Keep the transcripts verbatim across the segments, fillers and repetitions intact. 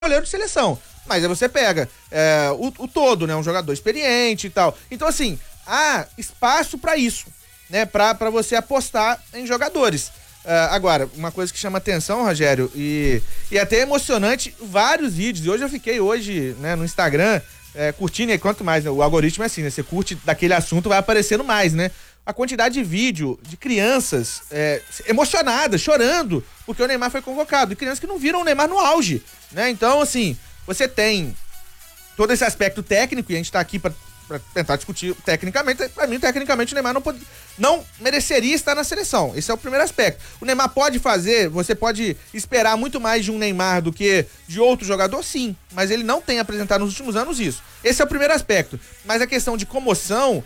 goleiro de seleção. Mas aí você pega é, o, o todo, né? Um jogador experiente e tal. Então, assim, há espaço pra isso, né? Pra, pra você apostar em jogadores. Uh, agora, uma coisa que chama atenção, Rogério, e, e até é emocionante, vários vídeos, e hoje eu fiquei hoje, né, no Instagram, é, curtindo, e quanto mais, né, o algoritmo é assim, né, você curte daquele assunto, vai aparecendo mais, né, a quantidade de vídeo de crianças é, emocionadas, chorando, porque o Neymar foi convocado, e crianças que não viram o Neymar no auge, né, então, assim, você tem todo esse aspecto técnico, e a gente tá aqui pra pra tentar discutir tecnicamente, pra mim, tecnicamente, o Neymar não, pode, não mereceria estar na seleção. Esse é o primeiro aspecto. O Neymar pode fazer, você pode esperar muito mais de um Neymar do que de outro jogador, sim, mas ele não tem apresentado nos últimos anos isso. Esse é o primeiro aspecto. Mas a questão de comoção,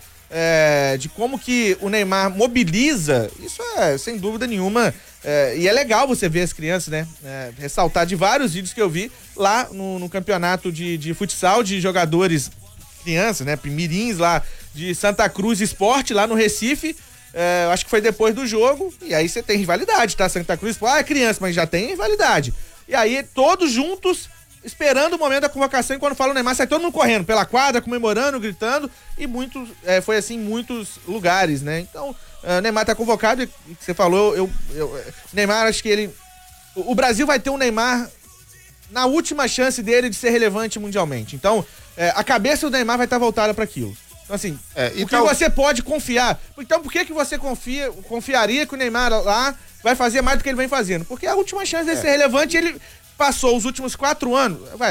é, de como que o Neymar mobiliza, isso é, sem dúvida nenhuma, é, e é legal você ver as crianças, né, é, ressaltar de vários vídeos que eu vi lá no, no campeonato de, de futsal de jogadores crianças, né, mirins lá de Santa Cruz Esporte, lá no Recife, é, acho que foi depois do jogo, e aí você tem rivalidade, tá? Santa Cruz, ah, é criança, mas já tem rivalidade. E aí, todos juntos, esperando o momento da convocação, e quando fala o Neymar, sai todo mundo correndo pela quadra, comemorando, gritando, e muitos, é, foi assim em muitos lugares, né? Então, o Neymar tá convocado, e você falou, eu, eu, Neymar, acho que ele, o Brasil vai ter um Neymar na última chance dele de ser relevante mundialmente. Então, é, a cabeça do Neymar vai estar voltada para aquilo. Então, assim, é, o que você pode confiar? Então, por que que você confia, confiaria que o Neymar lá vai fazer mais do que ele vem fazendo? Porque a última chance dele é. ser relevante, ele passou os últimos quatro anos, vai,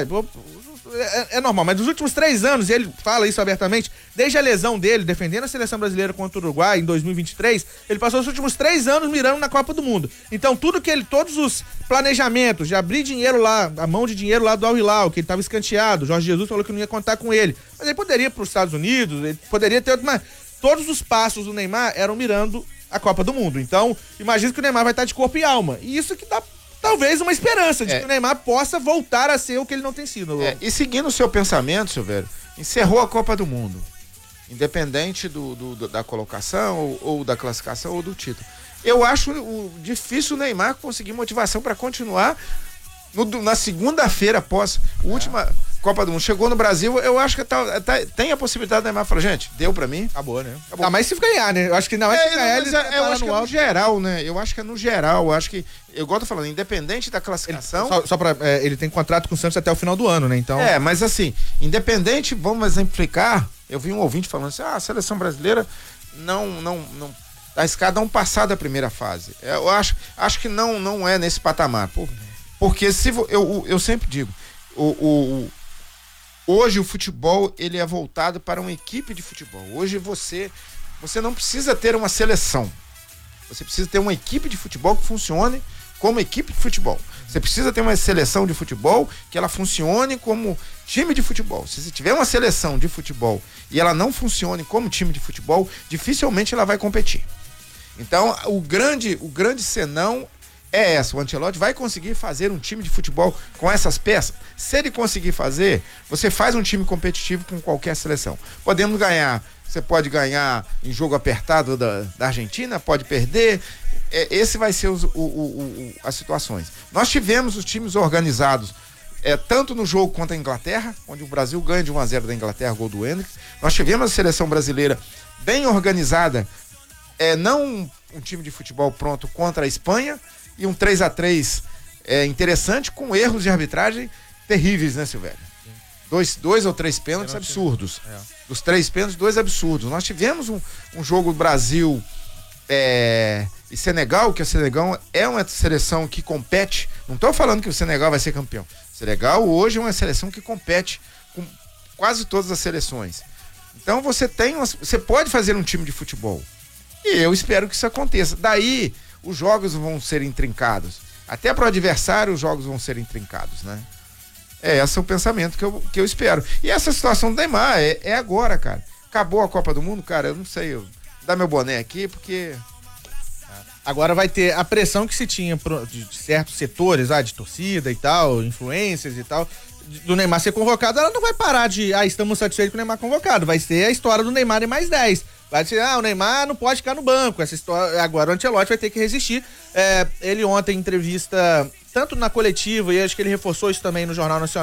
é, é normal, mas nos últimos três anos, ele fala isso abertamente, desde a lesão dele, defendendo a seleção brasileira contra o Uruguai em dois mil e vinte e três, ele passou os últimos três anos mirando na Copa do Mundo. Então, tudo que ele, todos os planejamentos de abrir dinheiro lá, a mão de dinheiro lá do Al Hilal, que ele estava escanteado, Jorge Jesus falou que não ia contar com ele, mas ele poderia ir para os Estados Unidos, ele poderia ter outro, mas todos os passos do Neymar eram mirando a Copa do Mundo. Então, imagina que o Neymar vai estar de corpo e alma, e isso que dá talvez uma esperança de é. que o Neymar possa voltar a ser o que ele não tem sido. É, e seguindo o seu pensamento, Silvério, encerrou a Copa do Mundo, independente do, do, da colocação ou, ou da classificação ou do título. Eu acho o, difícil o Neymar conseguir motivação para continuar no, na segunda-feira após a última é. Copa do Mundo. Chegou no Brasil, eu acho que tá, tá, tem a possibilidade do Neymar falar, gente, deu pra mim. Acabou, né? Acabou. Ah, mas se ganhar, né? Eu acho que não é, se ganhar, ele é, tá eu acho que é no geral, né? Eu acho que é no geral, eu acho que, eu gosto falando, independente da classificação... Ele, só, só pra, é, ele tem contrato com o Santos até o final do ano, né? Então... É, mas assim, independente, vamos exemplificar, eu vi um ouvinte falando assim, ah, a seleção brasileira não, não, não, a escada não passar da primeira fase. Eu acho, acho que não, não é nesse patamar, por, porque se, eu, eu sempre digo, o... o hoje o futebol, ele é voltado para uma equipe de futebol. Hoje você, você não precisa ter uma seleção. Você precisa ter uma equipe de futebol que funcione como equipe de futebol. Você precisa ter uma seleção de futebol que ela funcione como time de futebol. Se você tiver uma seleção de futebol e ela não funcione como time de futebol, dificilmente ela vai competir. Então, o grande, o grande senão é essa, o Ancelotti vai conseguir fazer um time de futebol com essas peças? Se ele conseguir fazer, você faz um time competitivo com qualquer seleção. Podemos ganhar, você pode ganhar em jogo apertado da, da Argentina, pode perder, é, esse vai ser os, o, o, o, as situações. Nós tivemos os times organizados, é, tanto no jogo contra a Inglaterra, onde o Brasil ganha de um a zero da Inglaterra, gol do Hendrick, nós tivemos a seleção brasileira bem organizada, é, não um time de futebol pronto contra a Espanha, e um três a três é, interessante, com erros de arbitragem terríveis, né, Silvério? Dois, dois ou três pênaltis absurdos. É. Dos três pênaltis, dois absurdos. Nós tivemos um, um jogo Brasil é, e Senegal, que o Senegal é uma seleção que compete. Não estou falando que o Senegal vai ser campeão. O Senegal hoje é uma seleção que compete com quase todas as seleções. Então você tem, uma, você pode fazer um time de futebol. E eu espero que isso aconteça. Daí os jogos vão ser intrincados. Até para o adversário os jogos vão ser intrincados, né? É, esse é o pensamento que eu, que eu espero. E essa situação do Neymar é, é agora, cara. Acabou a Copa do Mundo, cara, eu não sei, eu, dá meu boné aqui, porque... Agora vai ter a pressão que se tinha de certos setores, ah, de torcida e tal, influências e tal, do Neymar ser convocado, ela não vai parar de, ah, estamos satisfeitos com o Neymar convocado, vai ser a história do Neymar em mais dez. Vai dizer, ah, o Neymar não pode ficar no banco. Essa história, agora o Ancelotti vai ter que resistir. É, ele ontem, em entrevista tanto na coletiva, e acho que ele reforçou isso também no Jornal Nacional,